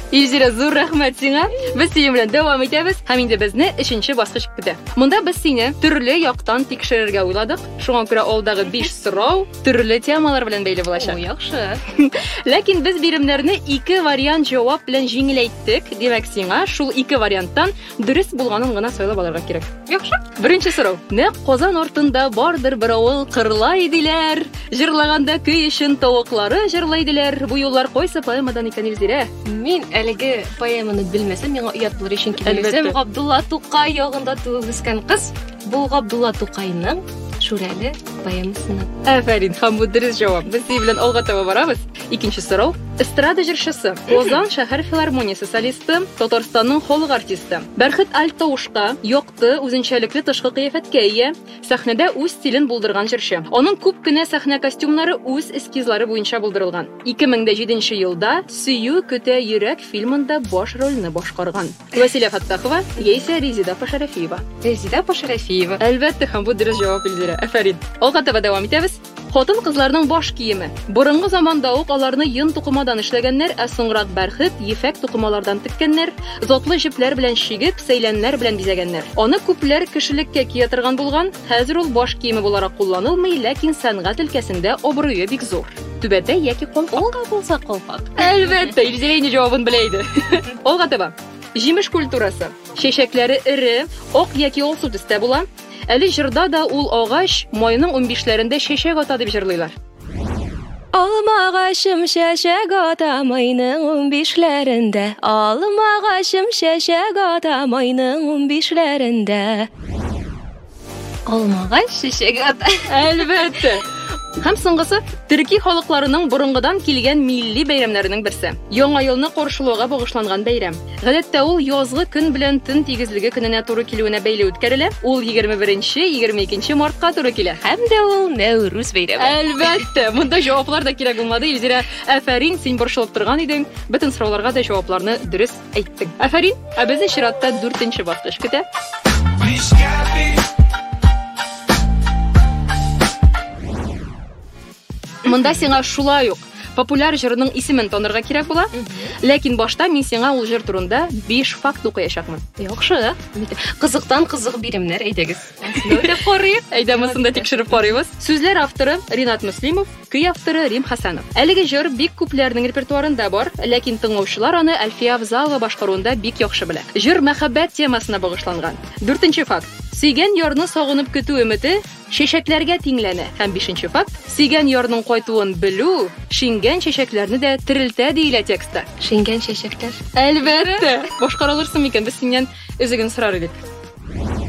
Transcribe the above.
Илзира, зур рәхмәт сиңа. Без синең белән дәвам итәбез. Һәм инде безне 3нче баскыч көтә. Монда без сине төрле яктан тикшерергә уйладык. Шуңа күрә алдагы 5 сорау төрле темалар белән бәйле булачак. Яхшы. Ләкин без биремнәрне 2 вариант җавап белән җиңеләйттек. Димәк, сиңа шул 2 варианттан дөрес булганын гына сайлап алырга кирәк. Яхшы. Беренче сорау. Нәкъ Казан артында бардыр бер авыл кырлай диләр. Җырлаганда көй өчен тавыклары җырлай диләр. Бу юллар кайсы поэмадан икән, Илзира? Мин әлеге поэманы белмәсәм, миңа оят булыр өчен килгән. Габдулла Тукай ягында туып үскән кыз. Бу Габдулла Тукайның Шүрәле поэмасыннан. Афәрин, һәм бу дөрес җавап. Без синең белән алга таба барабыз. Икенче сорау. Эстрада җырчысы, Казан шәһәр филармониясе солисты, Татарстанның халык артисты. Бәрхет Альтаушка якты, үзенчәлекле тышкы кыяфәткә ия, сәхнәдә үз стилен булдырган җырчы. Аның күп кенә сәхнә костюмнары үз эскизлары буенча булдырылган. 2007 елда Сөю көтә йөрәк фильмында баш рольне башкарган. Василия Фаттахова яисә Резида Пашарафиева. Резида Пашарафиева. Әлбәттә, һәм бу дөрес җавап, Илзира. Афәрин. Алга таба дәвам итәбез. Хатын-кызларның баш киеме. Борынгы заманда ук аларны йон тукымадан эшләгәннәр, ә соңрак бәрхет, ефәк тукымалардан теккәннәр, затлы җепләр белән чигеп, сәйләннәр белән бизәгәннәр. Аны күпләр кешелеккә кия торган булган. Хәзер ул баш киеме буларак кулланылмый, ләкин сәнгать өлкәсендә абруе бик зур. Түбәтә яки калфак. Алга булса калфак. Әлбәттә, Илзира инде җавабын белә иде. Алга таба. Җимеш культурасы. Чәчәкләре эре, ак яки алсу төстә була. Әле җырда да ул агач майның 15ләрендә чәчәк ата дип җырлыйлар. Алмагачым чәчәк ата майның 15ләрендә. Алмагачым чәчәк ата майның 15ләрендә. Алмагач чәчәк ата. Әлбәттә. Һәм соңгысы төрки халыкларының борынгыдан килгән милли бәйрәмнәренең берсе. Яңа елны каршылауга багышланган бәйрәм. Гадәттә ул язгы көн белән төн тигезлеге көненә туры килүенә бәйле үткәрелә. Ул 21-22 мартка туры килә. Һәм дә ул Нәүрүз бәйрәме. Әлбәттә, монда җаваплар да кирәк булмады, Илзира. Афәрин, син борчылып торган идең. Бөтен сорауларга да җавапларны дөрес әйттең. Афәрин, ә безне чиратта 4нче баскыч көтә. Монда сиңа шулай ук популяр җырның исемен танырга кирәк була. Ләкин башта мин сиңа ул җыр турында 5 факт укыячакмын. Яхшы. Кызыктан кызык биремнәр әйдәгез. Нәүдә карыйк. Әйдә, монда тикшереп карыйбыз. Сүзләр авторы Ринат Муслимов, көй авторы Рим Хәсәнов. Әлеге җыр бик күпләрнең репертуарында бар, ләкин тыңлаучылар аны Әлфия Авзалова башкаруында бик яхшы белә. Җыр мәхәббәт темасына багышланган. 4нче факт. Сөйгән ярны сагынып көтү өмете чәчәкләргә тиңләнә. Һәм 5нче факт. Сөйгән ярның кайтуын белү шиңгән чәчәкләрне дә терелтә диелә текстта. Шиңгән чәчәкләр. Әлбәттә. Башкарылырсың микән? Без синнән үзегез сорар идек.